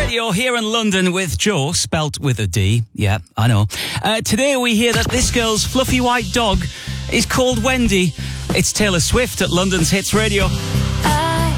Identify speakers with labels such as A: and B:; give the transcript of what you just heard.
A: Radio here in London with Joe, spelt with a D. Yeah, I know. Today we hear that this girl's fluffy white dog is called Wendy. It's Taylor Swift at London's Hits Radio.